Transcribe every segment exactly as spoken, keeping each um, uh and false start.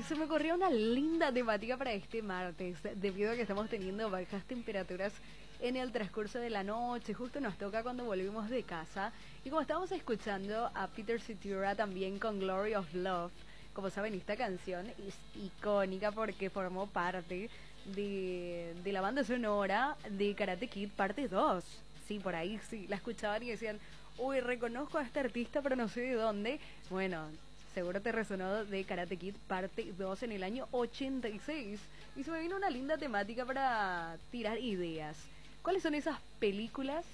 se me ocurrió una linda temática para este martes, debido a que estamos teniendo bajas temperaturas en el transcurso de la noche, justo nos toca cuando volvimos de casa, y como estamos escuchando a Peter Cetera también con Glory of Love, como saben, esta canción es icónica porque formó parte de, de la banda sonora de Karate Kid parte dos. Sí, por ahí sí, la escuchaban y decían, uy, reconozco a este artista pero no sé de dónde. Bueno, seguro te resonó de Karate Kid parte dos en el año ochenta y seis. Y se me vino una linda temática para tirar ideas. ¿Cuáles son esas películas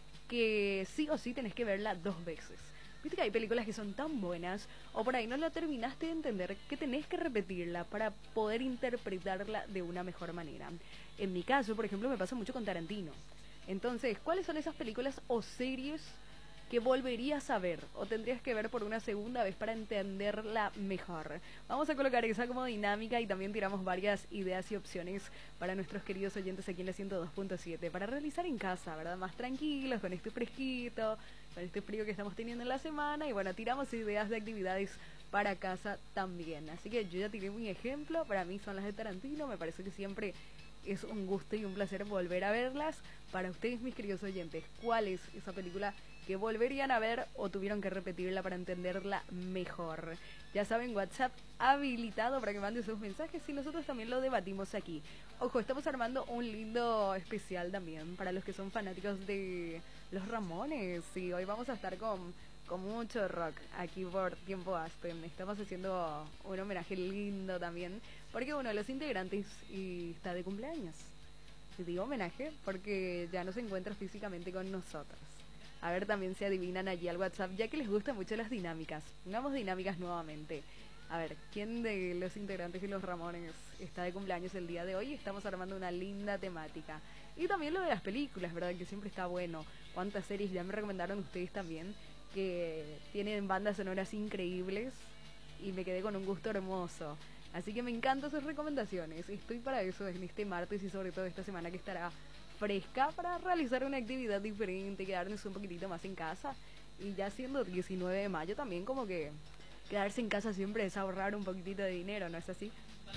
que sí o sí tenés que verla dos veces? Viste que hay películas que son tan buenas, o por ahí no la terminaste de entender, que tenés que repetirla para poder interpretarla de una mejor manera. En mi caso, por ejemplo, me pasa mucho con Tarantino. Entonces, ¿cuáles son esas películas o series que volverías a ver o tendrías que ver por una segunda vez para entenderla mejor? Vamos a colocar esa como dinámica y también tiramos varias ideas y opciones para nuestros queridos oyentes aquí en la ciento dos punto siete para realizar en casa, ¿verdad? Más tranquilos, con este fresquito, con este frío que estamos teniendo en la semana, y bueno, tiramos ideas de actividades para casa también. Así que yo ya tiré mi ejemplo, para mí son las de Tarantino, me parece que siempre es un gusto y un placer volver a verlas. Para ustedes, mis queridos oyentes, ¿cuál es esa película que volverían a ver o tuvieron que repetirla para entenderla mejor? Ya saben, WhatsApp habilitado para que manden sus mensajes y nosotros también lo debatimos aquí. Ojo, estamos armando un lindo especial también para los que son fanáticos de los Ramones. Sí, hoy vamos a estar con, con mucho rock aquí por Tiempo Aspen. Estamos haciendo un homenaje lindo también porque uno de los integrantes y está de cumpleaños. Y digo homenaje porque ya no se encuentra físicamente con nosotros. A ver también se adivinan allí al WhatsApp, ya que les gustan mucho las dinámicas. Pongamos dinámicas nuevamente. A ver, ¿quién de los integrantes de los Ramones está de cumpleaños el día de hoy? Estamos armando una linda temática. Y también lo de las películas, ¿verdad? Que siempre está bueno. ¿Cuántas series ya me recomendaron ustedes también? Que tienen bandas sonoras increíbles y me quedé con un gusto hermoso. Así que me encantan sus recomendaciones. Estoy para eso en este martes y sobre todo esta semana que estará fresca para realizar una actividad diferente, quedarnos un poquitito más en casa. Y ya siendo diecinueve de mayo también como que quedarse en casa siempre es ahorrar un poquitito de dinero, ¿no es así?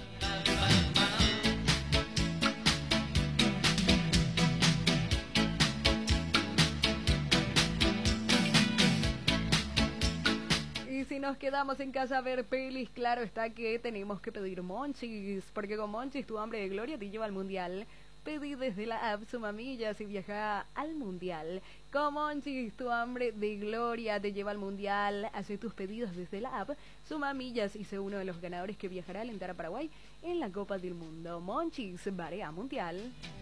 Y si nos quedamos en casa a ver pelis, claro está que tenemos que pedir Monchis, porque con Monchis tu hambre de gloria te lleva al mundial. Pedí desde la app Sumamillas y viaja al mundial. Con Monchis tu hambre de gloria te lleva al mundial. Hace tus pedidos desde la app Sumamillas y sé uno de los ganadores que viajará a alentar a Paraguay en la Copa del Mundo. Monchis, Barea Mundial.